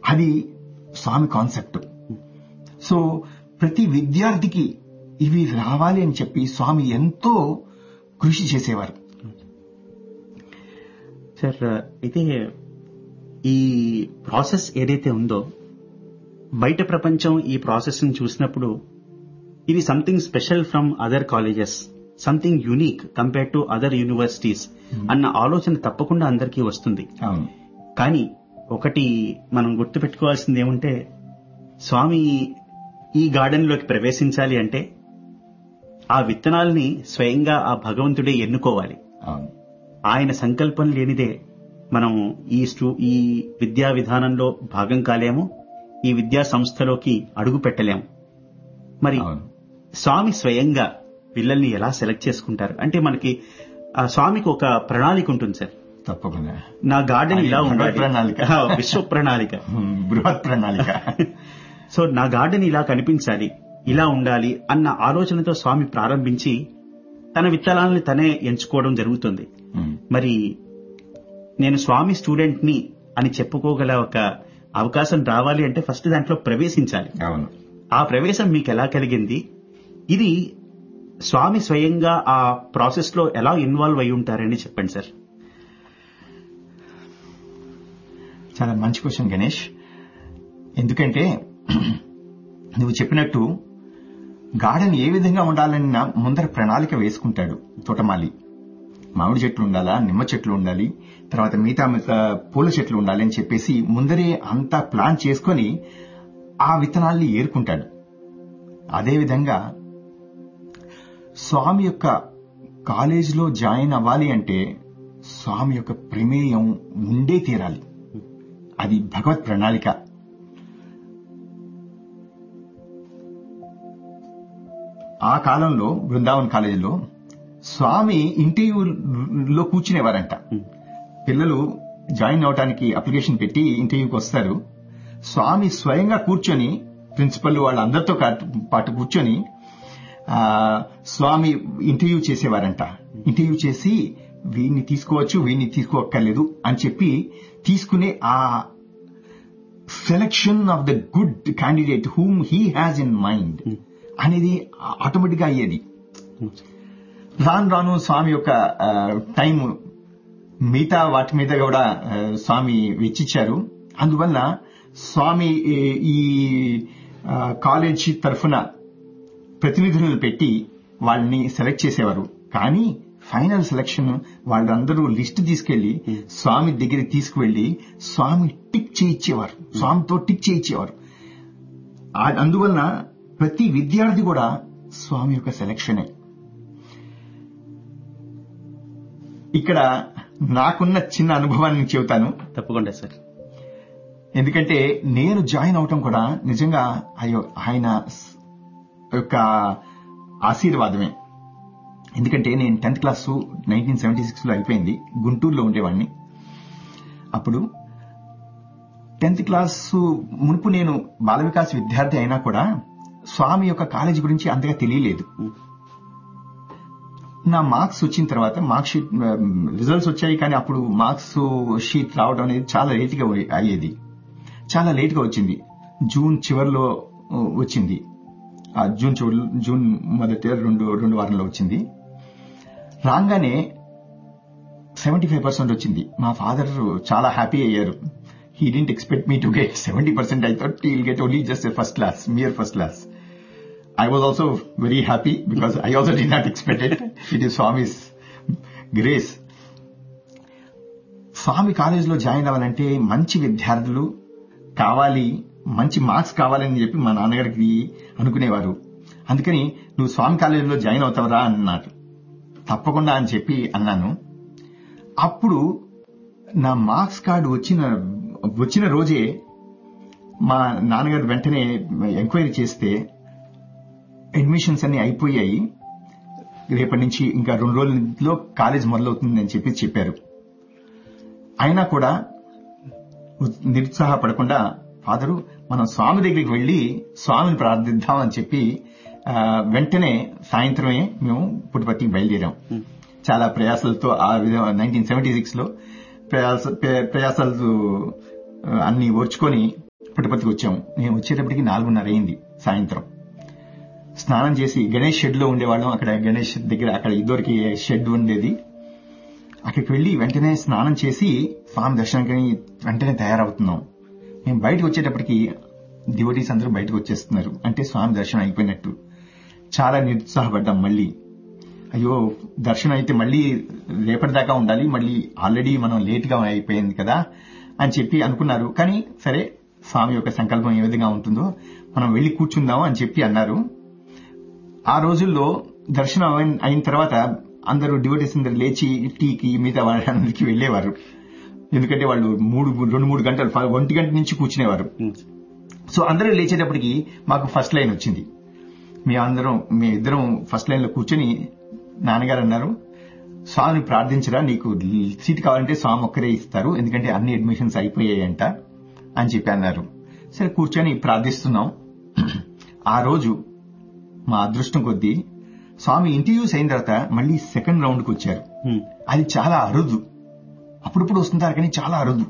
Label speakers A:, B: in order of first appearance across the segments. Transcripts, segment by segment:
A: అది స్వామి concept. So ప్రతి విద్యార్థికి ఇవి రావాలి అని చెప్పి స్వామి ఎంతో కృషి చేసేవారు.
B: సార్, అయితే ఈ ప్రాసెస్ ఏదైతే ఉందో, బయట ప్రపంచం ఈ ప్రాసెస్ ని చూసినప్పుడు ఇది something special from other colleges, something unique compare to other universities అన్న ఆలోచన తప్పకుండా అందరికీ వస్తుంది. కానీ ఒకటి మనం గుర్తుపెట్టుకోవాల్సింది ఏమంటే, స్వామి ఈ గార్డెన్ లోకి ప్రవేశించాలి అంటే ఆ విత్తనాల్ని స్వయంగా ఆ భగవంతుడే ఎన్నుకోవాలి. ఆయన సంకల్పం లేనిదే మనం ఈ విద్యా విధానంలో భాగం కాలేము, ఈ విద్యా సంస్థలోకి అడుగు పెట్టలేము. మరి స్వామి స్వయంగా పిల్లల్ని ఎలా సెలెక్ట్ చేసుకుంటారు అంటే, మనకి ఆ స్వామికి ఒక ప్రణాళిక ఉంటుంది సార్.
A: తప్పకుండా
B: నా గార్డెన్ ఇలా ఉండాలి,
A: ప్రణాళిక,
B: విశ్వ ప్రణాళిక,
A: బృహత్ ప్రణాళిక.
B: సో నా గార్డెన్ ఇలా కనిపించాలి, ఇలా ఉండాలి అన్న ఆలోచనతో స్వామి ప్రారంభించి తన విత్తనాలని తనే ఎంచుకోవడం జరుగుతుంది. మరి నేను స్వామి స్టూడెంట్ ని అని చెప్పుకోగల ఒక అవకాశం రావాలి అంటే ఫస్ట్ దాంట్లో ప్రవేశించాలి. ఆ ప్రవేశం మీకు ఎలా కలిగింది? ఇది స్వామి స్వయంగా ఆ ప్రాసెస్ లో ఎలా ఇన్వాల్వ్ అయి ఉంటారని చెప్పండి సార్.
A: చాలా మంచి క్వశ్చన్ గణేష్. ఎందుకంటే నువ్వు చెప్పినట్టు గార్డెన్ ఏ విధంగా ఉండాలన్న ముందర ప్రణాళిక వేసుకుంటాడు తోటమాలి. మామిడి చెట్లు ఉండాలా, నిమ్మ చెట్లు ఉండాలి, తర్వాత మిగతా పూల చెట్లు ఉండాలి అని చెప్పేసి ముందరే అంతా ప్లాన్ చేసుకొని ఆ విత్తనాల్ని ఏరుకుంటాడు. అదేవిధంగా స్వామి యొక్క కాలేజీలో జాయిన్ అవ్వాలి అంటే స్వామి యొక్క ప్రమేయం ఉండే తీరాలి. అది భగవత్ ప్రణాళిక. ఆ కాలంలో బృందావన్ కాలేజీలో స్వామి ఇంటర్వ్యూలో కూర్చునేవారంట. పిల్లలు జాయిన్ అవడానికి అప్లికేషన్ పెట్టి ఇంటర్వ్యూకి వస్తారు. స్వామి స్వయంగా కూర్చొని ప్రిన్సిపల్ వాళ్ళందరితో పాటు కూర్చొని స్వామి ఇంటర్వ్యూ చేసేవారంట. ఇంటర్వ్యూ చేసి వీడిని తీసుకోవచ్చు, వీడిని తీసుకోక్కర్లేదు అని చెప్పి తీసుకునే ఆ selection of the good candidate whom he has in mind అనేది ఆటోమేటిక్ గా అయ్యేది. రాను రాను స్వామి యొక్క టైం మిగతా వాటి మీద కూడా స్వామి వెచ్చిచ్చారు. అందువల్ల స్వామి ఈ కాలేజీ తరఫున ప్రతినిధులను పెట్టి వాళ్ళని సెలెక్ట్ చేసేవారు. కానీ ఫైనల్ సెలక్షన్ వాళ్ళందరూ లిస్ట్ తీసుకెళ్లి స్వామి దగ్గరికి తీసుకువెళ్లి స్వామి టిక్ చేయించేవారు, స్వామితో టిక్ చేయించేవారు. అందువలన ప్రతి విద్యార్థి కూడా స్వామి యొక్క సెలక్షనే. ఇక్కడ నాకున్న చిన్న అనుభవాన్ని చెబుతాను.
B: తప్పకుండా సార్.
A: ఎందుకంటే నేను జాయిన్ అవటం కూడా నిజంగా ఆయన యొక్క ఆశీర్వాదమే. ఎందుకంటే నేను 10th క్లాసు 1976లో అయిపోయింది. గుంటూరులో ఉండేవాడిని. అప్పుడు 10th క్లాసు మునుపు నేను బాల వికాస్ విద్యార్థి అయినా కూడా స్వామి యొక్క కాలేజీ గురించి అంతగా తెలియలేదు. నా మార్క్స్ వచ్చిన తర్వాత మార్క్ షీట్ రిజల్ట్స్ వచ్చాయి. కానీ అప్పుడు మార్క్స్ షీట్ రావడం అనేది చాలా లేట్గా అయ్యేది. చాలా లేట్గా వచ్చింది. జూన్ చివరిలో వచ్చింది. జూన్ మొదటి రెండు వారంలో వచ్చింది. రాగానే 75% వచ్చింది. మా ఫాదర్ చాలా హ్యాపీ అయ్యారు. He didn't expect me to get 70%. I thought he'll get only just a first class, mere first class. I was also very happy because I also did not expect it. It is Swami's grace. స్వామి కాలేజీలో join అవ్వాలంటే మంచి విద్యార్థులు కావాలి, మంచి marks కావాలని చెప్పి మా నాన్నగారికి అనుకునేవారు. అందుకని నువ్వు స్వామి కాలేజీలో జాయిన్ అవుతావరా అన్నారు. తప్పకుండా అని చెప్పి అన్నాను. అప్పుడు నా మార్క్స్ కార్డు వచ్చిన రోజే మా నాన్నగారు వెంటనే ఎంక్వైరీ చేస్తే అడ్మిషన్స్ అన్ని అయిపోయాయి, రేపటి నుంచి ఇంకా 2 రోజుల్లో కాలేజ్ మొదలవుతుందని చెప్పారు. అయినా కూడా నిరుత్సాహపడకుండా ఫాదరు మనం స్వామి దగ్గరికి వెళ్లి స్వామిని ప్రార్థిద్దాం అని చెప్పి వెంటనే సాయంత్రమే మేము పుట్టుపర్తికి బయలుదేరాం. చాలా ప్రయాసాలతో ఆ విధంగా 1976లో ప్రయాసాలు అన్ని ఓర్చుకొని పుట్టపర్తికి వచ్చాము. మేము వచ్చేటప్పటికి 4:30 అయింది సాయంత్రం. స్నానం చేసి గణేష్ షెడ్ లో ఉండేవాళ్ళం. అక్కడ గణేష్ దగ్గర అక్కడ ఇద్దరికి షెడ్ ఉండేది. అక్కడికి వెళ్లి వెంటనే స్నానం చేసి స్వామి దర్శనానికి వెంటనే తయారవుతున్నాం. మేము బయటకు వచ్చేటప్పటికి డివోటీస్ అందరూ బయటకు వచ్చేస్తున్నారు. అంటే స్వామి దర్శనం అయిపోయినట్టు. చాలా నిరుత్సాహపడ్డాం. మళ్ళీ అయ్యో దర్శనం అయితే మళ్ళీ రేపటిదాకా ఉండాలి, మళ్ళీ ఆల్రెడీ మనం లేట్ గా అయిపోయింది కదా అని చెప్పి అనుకున్నారు. కానీ సరే స్వామి యొక్క సంకల్పం ఏ విధంగా ఉంటుందో మనం వెళ్లి కూర్చుందాం అని చెప్పి అన్నారు. ఆ రోజుల్లో దర్శనం అయిన తర్వాత అందరూ డివోటీస్ అందరూ లేచి టీకి మిగతా వాళ్ళకి వెళ్లేవారు. ఎందుకంటే వాళ్ళు 2-3 గంటలు 1 గంట నుంచి కూర్చునేవారు. సో అందరూ లేచేటప్పటికి మాకు ఫస్ట్ లైన్ వచ్చింది. మేమిద్దరం ఫస్ట్ లైన్ లో కూర్చొని నాన్నగారు అన్నారు, స్వామిని ప్రార్థించరా, నీకు సీట్ కావాలంటే స్వామి ఒక్కరే ఇస్తారు, ఎందుకంటే అన్ని అడ్మిషన్స్ అయిపోయాయంట అని చెప్పి అన్నారు. సరే కూర్చొని ప్రార్థిస్తున్నాం. ఆ రోజు మా అదృష్టం కొద్దీ స్వామి ఇంటర్వ్యూస్ అయిన తర్వాత మళ్ళీ సెకండ్ రౌండ్ కి వచ్చారు. అది చాలా అరుదు, అప్పుడప్పుడు వస్తుంటారు కానీ చాలా అరుదు.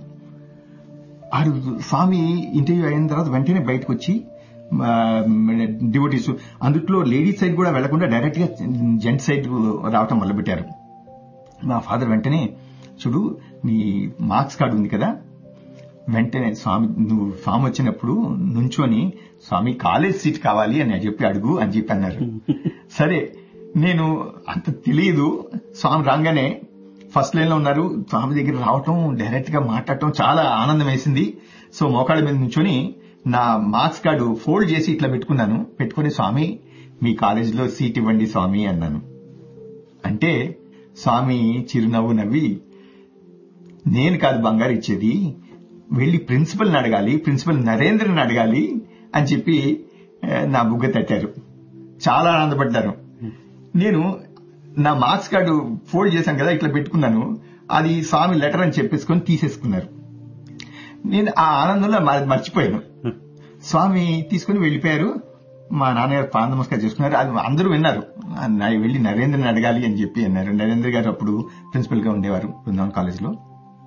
A: స్వామి ఇంటర్వ్యూ అయిన తర్వాత వెంటనే బయటకు వచ్చి డివోటీస్ అందుట్లో లేడీస్ సైడ్ కూడా వెళ్లకుండా డైరెక్ట్ గా జెంట్స్ సైడ్ రావటం మొదలుపెట్టారు. మా ఫాదర్ వెంటనే, చూడు నీ మార్క్స్ కార్డు ఉంది కదా, వెంటనే నువ్వు స్వామి వచ్చినప్పుడు నుంచొని స్వామి కాలేజ్ సీట్ కావాలి అని చెప్పి అడుగు అని చెప్పి అన్నారు. సరే నేను అంత తెలియదు. స్వామి రాగానే ఫస్ట్ లైన్ లో ఉన్నారు. స్వామి దగ్గర రావటం, డైరెక్ట్ గా మాట్లాడటం చాలా ఆనందం వేసింది. సో మోకాళ్ళ మీద నుంచొని నా మార్క్స్ కార్డు ఫోల్డ్ చేసి ఇట్లా పెట్టుకుని స్వామి మీ కాలేజీలో సీట్ ఇవ్వండి స్వామి అన్నాను. అంటే స్వామి చిరునవ్వు నవ్వి, నేను కాదు బంగారు ఇచ్చేది, వెళ్లి ప్రిన్సిపల్ని అడగాలి, ప్రిన్సిపల్ నరేంద్రని అడగాలి అని చెప్పి నా బుగ్గ తట్టారు. చాలా ఆనందపడ్డాను. నేను నా మార్క్స్ కార్డు ఫోల్డ్ చేశాను కదా, ఇట్లా పెట్టుకున్నాను, అది స్వామి లెటర్ అని చెప్పేసుకొని తీసేసుకున్నారు. నేను ఆ ఆనందంలో మర్చిపోయాను. స్వామి తీసుకుని వెళ్లిపోయారు. మా నాన్నగారు పాద నమస్కారం చేసుకున్నారు. అది అందరూ విన్నారు. వెళ్లి నరేంద్రని అడగాలి అని చెప్పి అన్నారు. నరేంద్ర గారు అప్పుడు ప్రిన్సిపల్ గా ఉండేవారు బృందావన్ కాలేజ్ లో.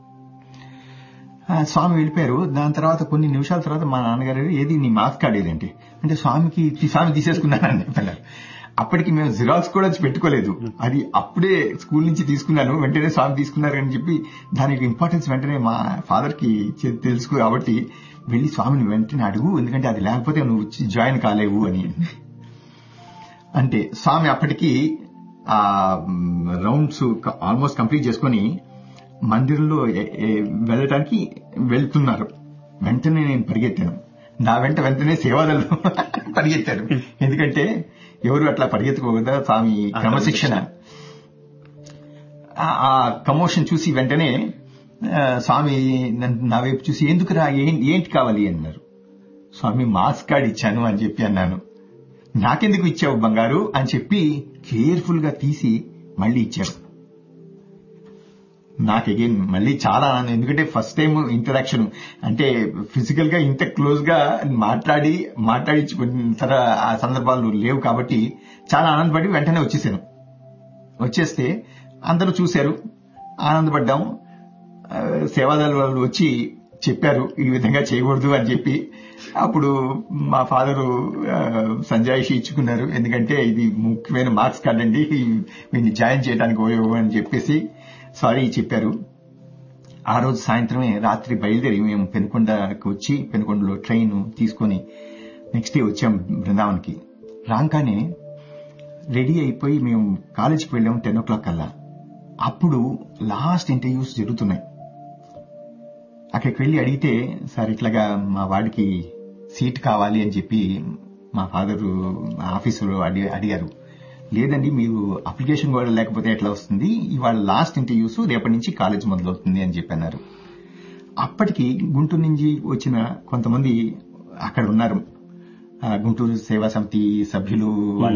A: స్వామి వెళ్ళిపోయారు. దాని తర్వాత కొన్ని నిమిషాల తర్వాత మా నాన్నగారు, ఏది నీ మార్క్స్ కార్డు ఏదంటే, అంటే స్వామి తీసేసుకున్నానని చెప్పారు. అప్పటికి మేము జిరాక్స్ కూడా పెట్టుకోలేదు. అది అప్పుడే స్కూల్ నుంచి తీసుకున్నాను. వెంటనే స్వామి తీసుకున్నారు అని చెప్పి దానికి ఇంపార్టెన్స్ వెంటనే మా ఫాదర్ కి తెలుసు కాబట్టి వెళ్లి స్వామిని వెంటనే అడుగు, ఎందుకంటే అది లేకపోతే నువ్వు జాయిన్ కాలేవు అని. అంటే స్వామి అప్పటికి ఆ రౌండ్స్ ఆల్మోస్ట్ కంప్లీట్ చేసుకుని మందిరంలో వెళ్ళటానికి వెళ్తున్నారు. వెంటనే నేను పరిగెత్తాను. నా వెంటనే సేవాదలు పరిగెత్తారు. ఎందుకంటే ఎవరు అట్లా పరిగెత్తుకోకూడదా, స్వామి క్రమశిక్షణ. ఆ కమోషన్ చూసి వెంటనే స్వామి నా వైపు చూసి, ఎందుకురా, ఏంటి కావాలి అన్నారు. స్వామి మార్క్స్ కార్డ్ ఇచ్చాను అని చెప్పి అన్నాను. నాకెందుకు ఇచ్చావు బంగారు అని చెప్పి కేర్ఫుల్ గా తీసి మళ్ళీ ఇచ్చారు. నాకు అగైన్ మళ్ళీ చాలా ఆనందం. ఎందుకంటే ఫస్ట్ టైం ఇంటరాక్షన్, అంటే ఫిజికల్ గా ఇంత క్లోజ్ గా మాట్లాడించుకున్న ఆ సందర్భాలు లేవు కాబట్టి చాలా ఆనందపడి వెంటనే వచ్చేసాను. వచ్చేస్తే అందరూ చూశారు, ఆనందపడ్డాం. సేవాదళ వాళ్ళు వచ్చి చెప్పారు ఈ విధంగా చేయకూడదు అని చెప్పి. అప్పుడు మా ఫాదరు సంజాయిషి ఇచ్చుకున్నారు. ఎందుకంటే ఇది ముఖ్యమైన మార్క్స్ కార్డ్ అండి, వీడిని జాయిన్ చేయడానికి అని చెప్పేసి సారీ చెప్పారు. ఆ రోజు సాయంత్రమే రాత్రి బయలుదేరి మేము పెనుకొండకు వచ్చి పెనుకొండలో ట్రైన్ తీసుకుని నెక్స్ట్ డే వచ్చాం బృందావన్కి. రాగానే రెడీ అయిపోయి మేము కాలేజీకి వెళ్ళాము 10 o'clock కల్లా. అప్పుడు లాస్ట్ ఇంటర్వ్యూస్ జరుగుతున్నాయి. అక్కడికి వెళ్లి అడిగితే, సార్ ఇట్లాగా మా వాడికి సీట్ కావాలి అని చెప్పి మా ఫాదరు ఆఫీసులో అడిగారు. లేదండి, మీరు అప్లికేషన్ కూడా లేకపోతే ఎట్లా వస్తుంది, ఇవాళ లాస్ట్ ఇంటర్వ్యూస్, రేపటి నుంచి కాలేజ్ మొదలవుతుంది అని చెప్పన్నారు. అప్పటికి గుంటూరు నుంచి వచ్చిన కొంతమంది అక్కడ ఉన్నారు. గుంటూరు సేవా సమితి సభ్యులు వాళ్ళ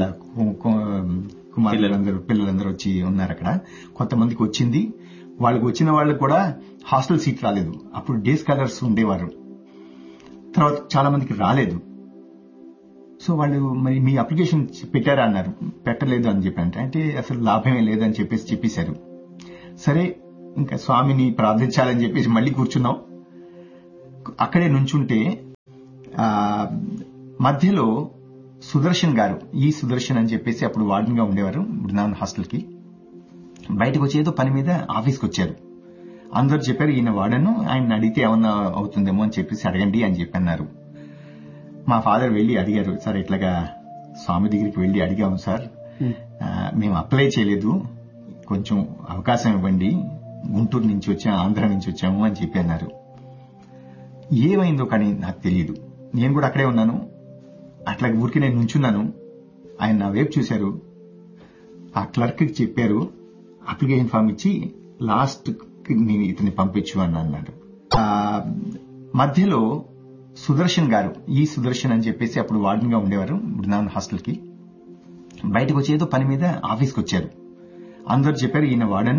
A: పిల్లలందరూ వచ్చి ఉన్నారు అక్కడ. కొంతమందికి వచ్చింది. వాళ్ళకి వచ్చిన వాళ్ళకి కూడా హాస్టల్ సీట్ రాలేదు. అప్పుడు డే స్కాలర్స్ ఉండేవారు. తర్వాత చాలా మందికి రాలేదు. సో వాళ్ళు, మరి మీ అప్లికేషన్ పెట్టారా అన్నారు. పెట్టలేదు అని చెప్పారంటే, అంటే అసలు లాభమే లేదని చెప్పేశారు. సరే ఇంకా స్వామిని ప్రార్థించాలని చెప్పేసి మళ్ళీ కూర్చున్నాం. అక్కడే నుంచుంటే మధ్యలో సుదర్శన్ గారు, ఈ సుదర్శన్ అని చెప్పేసి అప్పుడు వార్డెన్ గా ఉండేవారు బృందావన్ హాస్టల్ కి. బయటకు వచ్చి ఏదో పని మీద ఆఫీస్కి వచ్చారు. అందరూ చెప్పారు ఈయన వార్డెన్, ఆయన అడిగితే ఏమన్నా అవుతుందేమో అని చెప్పేసి అడగండి అని చెప్పన్నారు. మా ఫాదర్ వెళ్లి అడిగారు, సార్ ఇట్లాగా స్వామి దగ్గరికి వెళ్లి అడిగాము సార్, మేము అప్లై చేయలేదు, కొంచెం అవకాశం ఇవ్వండి, గుంటూరు నుంచి వచ్చాము, ఆంధ్ర నుంచి వచ్చాము అని చెప్పి అన్నారు. ఏమైందో కానీ నాకు తెలియదు. నేను కూడా అక్కడే ఉన్నాను. అట్లా ఊరికి నేను నుంచున్నాను. ఆయన నా వైపు చూశారు. ఆ క్లర్క్ కి చెప్పారు, అప్లికేషన్ ఫామ్ ఇచ్చి లాస్ట్ నేను ఇతన్ని పంపించు అని అన్నాడు. మధ్యలో సుదర్శన్ గారు, ఈ సుదర్శన్ అని చెప్పేసి అప్పుడు వార్డెన్ గా ఉండేవారు బృందావన్ హాస్టల్ కి. బయటకు వచ్చి ఏదో పని మీద ఆఫీస్కి వచ్చారు. అందరూ చెప్పారు ఈయన వార్డెన్,